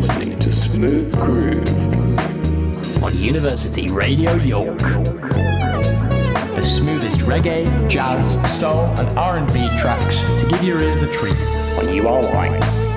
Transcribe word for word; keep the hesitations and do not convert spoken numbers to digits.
listening to Smooth Groove on University Radio York. The smoothest reggae, jazz, soul and R and B tracks to give your ears a treat when you are lying.